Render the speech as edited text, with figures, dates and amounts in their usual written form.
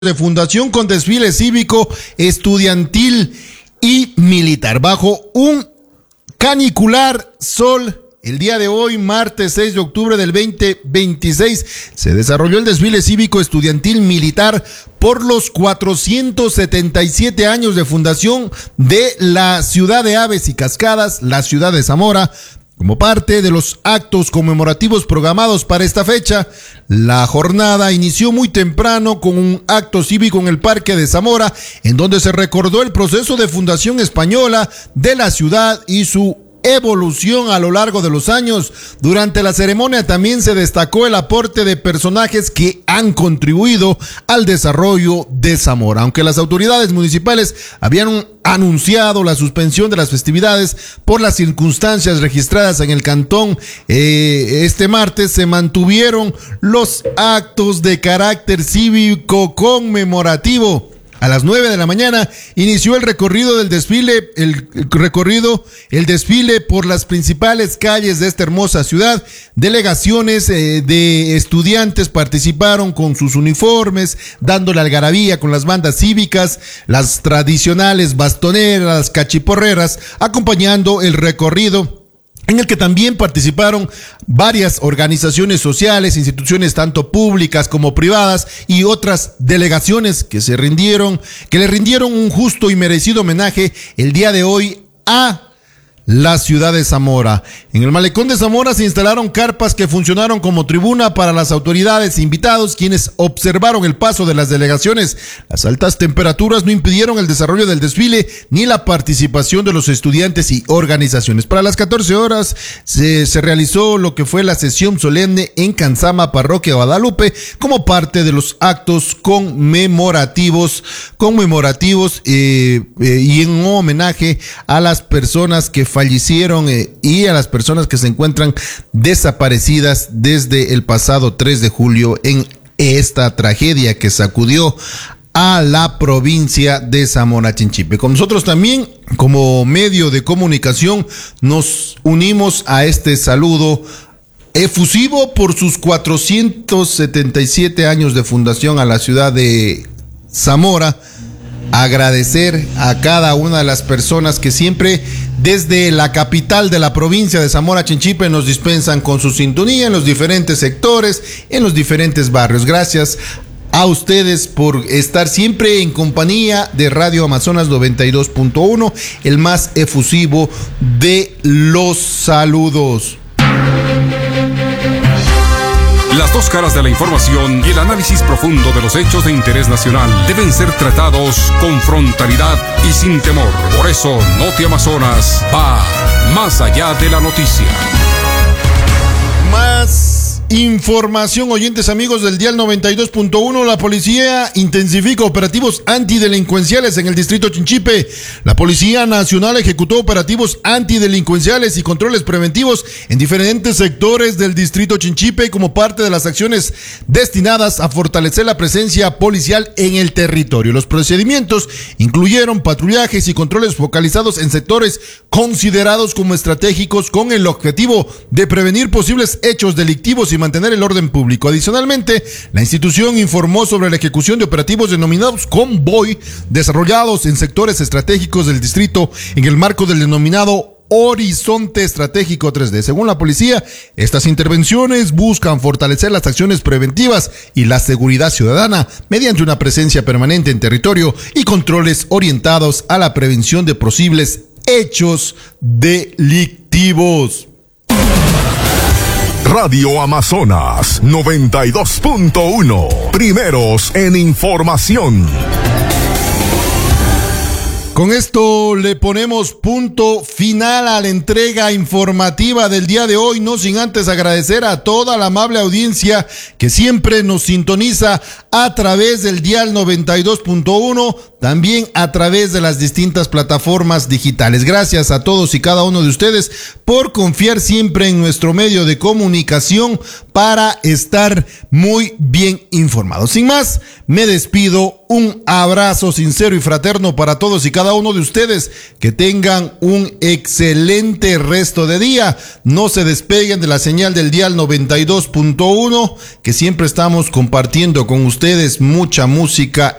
de fundación con desfile cívico, estudiantil y militar. Bajo un canicular sol, el día de hoy, martes 6 de octubre del 2026, se desarrolló el desfile cívico estudiantil militar por los 477 años de fundación de la ciudad de Aves y Cascadas, la ciudad de Zamora. Como parte de los actos conmemorativos programados para esta fecha, la jornada inició muy temprano con un acto cívico en el Parque de Zamora, en donde se recordó el proceso de fundación española de la ciudad y su evolución a lo largo de los años. Durante la ceremonia también se destacó el aporte de personajes que han contribuido al desarrollo de Zamora. Aunque las autoridades municipales habían anunciado la suspensión de las festividades por las circunstancias registradas en el cantón, este martes se mantuvieron los actos de carácter cívico conmemorativo. A las 9 de la mañana inició el recorrido del desfile, el desfile por las principales calles de esta hermosa ciudad. Delegaciones de estudiantes participaron con sus uniformes, dándole algarabía con las bandas cívicas, las tradicionales bastoneras, cachiporreras, acompañando el recorrido, en el que también participaron varias organizaciones sociales, instituciones tanto públicas como privadas y otras delegaciones que le rindieron un justo y merecido homenaje el día de hoy a la ciudad de Zamora. En el malecón de Zamora se instalaron carpas que funcionaron como tribuna para las autoridades e invitados, quienes observaron el paso de las delegaciones. Las altas temperaturas no impidieron el desarrollo del desfile ni la participación de los estudiantes y organizaciones. Para las 14 horas se realizó lo que fue la sesión solemne en Canzama, Parroquia Guadalupe, como parte de los actos conmemorativos y en un homenaje a las personas que fallecieron y a las personas que se encuentran desaparecidas desde el pasado 3 de julio en esta tragedia que sacudió a la provincia de Zamora Chinchipe. Con nosotros también, como medio de comunicación, nos unimos a este saludo efusivo por sus 477 años de fundación a la ciudad de Zamora. Agradecer a cada una de las personas que siempre desde la capital de la provincia de Zamora Chinchipe nos dispensan con su sintonía en los diferentes sectores, en los diferentes barrios. Gracias a ustedes por estar siempre en compañía de Radio Amazonas 92.1, el más efusivo de los saludos. Las dos caras de la información y el análisis profundo de los hechos de interés nacional deben ser tratados con frontalidad y sin temor. Por eso, Noti Amazonas va más allá de la noticia. Más información, oyentes amigos del dial 92.1, la policía intensifica operativos antidelincuenciales en el distrito Chinchipe. La Policía Nacional ejecutó operativos antidelincuenciales y controles preventivos en diferentes sectores del distrito Chinchipe como parte de las acciones destinadas a fortalecer la presencia policial en el territorio. Los procedimientos incluyeron patrullajes y controles focalizados en sectores considerados como estratégicos con el objetivo de prevenir posibles hechos delictivos y mantener el orden público. Adicionalmente, la institución informó sobre la ejecución de operativos denominados Convoy, desarrollados en sectores estratégicos del distrito en el marco del denominado Horizonte Estratégico 3D. Según la policía, estas intervenciones buscan fortalecer las acciones preventivas y la seguridad ciudadana mediante una presencia permanente en territorio y controles orientados a la prevención de posibles hechos delictivos. Radio Amazonas 92.1, primeros en información. Con esto le ponemos punto final a la entrega informativa del día de hoy, no sin antes agradecer a toda la amable audiencia que siempre nos sintoniza a través del dial 92.1, también a través de las distintas plataformas digitales. Gracias a todos y cada uno de ustedes por confiar siempre en nuestro medio de comunicación para estar muy bien informados. Sin más, me despido. Un abrazo sincero y fraterno para todos y cada cada uno de ustedes. Que tengan un excelente resto de día. No se despeguen de la señal del dial 92.1, que siempre estamos compartiendo con ustedes mucha música